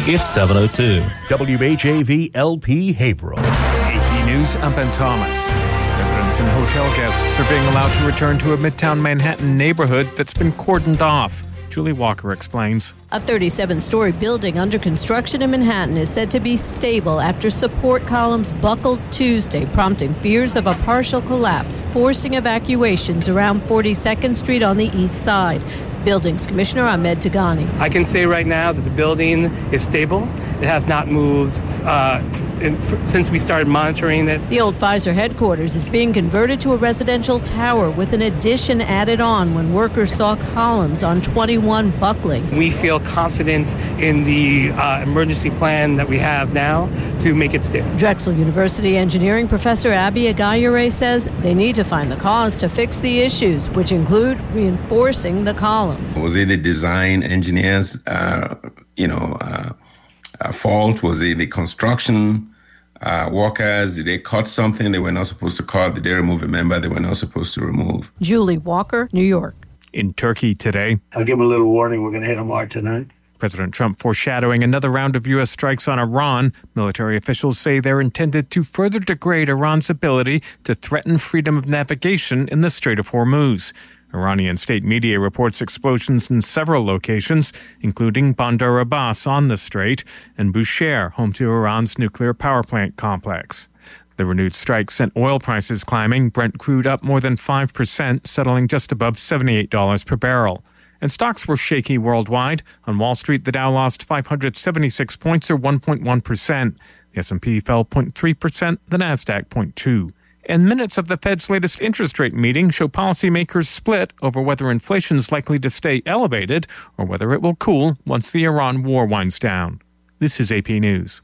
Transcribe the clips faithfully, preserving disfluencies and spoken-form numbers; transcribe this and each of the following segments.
It's seven oh two. W H A V L P Haverhill. A P News, I'm Ben Thomas. Residents and hotel guests are being allowed to return to a Midtown Manhattan neighborhood that's been cordoned off. Julie Walker explains. A thirty-seven-story building under construction in Manhattan is said to be stable after support columns buckled Tuesday, prompting fears of a partial collapse, forcing evacuations around forty-second Street on the east side. Buildings Commissioner Ahmed Tagani. I can say right now that the building is stable. It has not moved uh, in, f- since we started monitoring it. The old Pfizer headquarters is being converted to a residential tower with an addition added on when workers saw columns on twenty-one buckling. We feel confident in the uh, emergency plan that we have now to make it stable. Drexel University engineering professor Abby Agayure says they need to find the cause to fix the issues, which include reinforcing the columns. Was it the design engineers, uh, you know, uh, uh, fault? Was it the construction uh, workers? Did they cut something they were not supposed to cut? Did they remove a member they were not supposed to remove? Julie Walker, New York. In Turkey today, I'll give them a little warning. We're going to hit them hard tonight. President Trump foreshadowing another round of U S strikes on Iran. Military officials say they're intended to further degrade Iran's ability to threaten freedom of navigation in the Strait of Hormuz. Iranian state media reports explosions in several locations, including Bandar Abbas on the strait and Bushehr, home to Iran's nuclear power plant complex. The renewed strike sent oil prices climbing, Brent crude up more than five percent, settling just above seventy-eight dollars per barrel. And stocks were shaky worldwide. On Wall Street, the Dow lost five hundred seventy-six points, or one point one percent. The S and P fell zero point three percent, the Nasdaq zero point two percent. And minutes of the Fed's latest interest rate meeting show policymakers split over whether inflation is likely to stay elevated or whether it will cool once the Iran war winds down. This is A P News.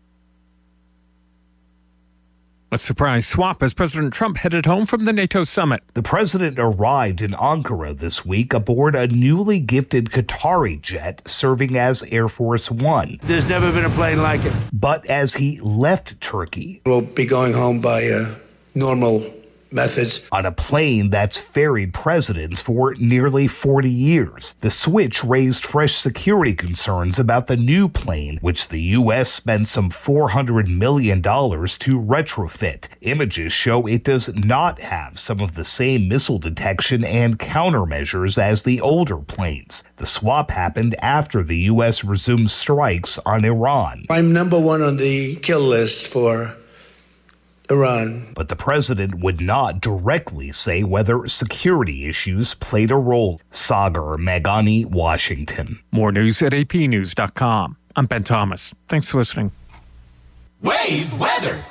A surprise swap as President Trump headed home from the NATO summit. The president arrived in Ankara this week aboard a newly gifted Qatari jet serving as Air Force One. There's never been a plane like it. But as he left Turkey, We'll be going home by uh, normal methods. On a plane that's ferried presidents for nearly forty years. The switch raised fresh security concerns about the new plane, which the U S spent some four hundred million dollars to retrofit. Images show it does not have some of the same missile detection and countermeasures as the older planes. The swap happened after the U S resumed strikes on Iran. I'm number one on the kill list for Iran. But the president would not directly say whether security issues played a role. Sagar Meghani, Washington. More news at A P news dot com. I'm Ben Thomas. Thanks for listening. Wave weather.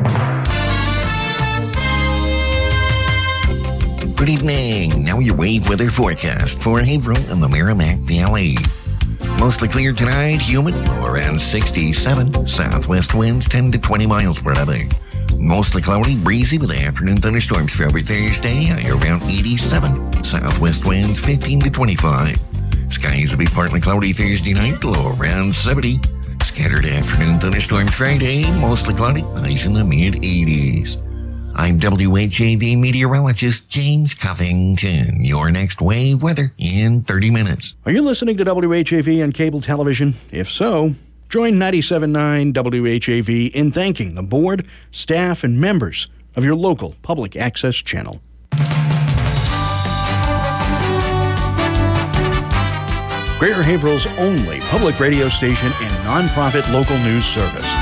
Good evening. Now your wave weather forecast for Haverhill and the Merrimack Valley. Mostly clear tonight, humid, low around sixty-seven. Southwest winds ten to twenty miles per hour. Mostly cloudy, breezy with afternoon thunderstorms for every Thursday, high around eighty-seven. Southwest winds fifteen to twenty-five. Skies will be partly cloudy Thursday night, low around seventy. Scattered afternoon thunderstorms Friday, mostly cloudy, highs in the mid-eighties. I'm W H A V meteorologist James Covington. Your next wave weather in thirty minutes. Are you listening to W H A V on cable television? If so, join ninety-seven point nine W H A V in thanking the board, staff, and members of your local public access channel. Greater Haverhill's only public radio station and nonprofit local news service.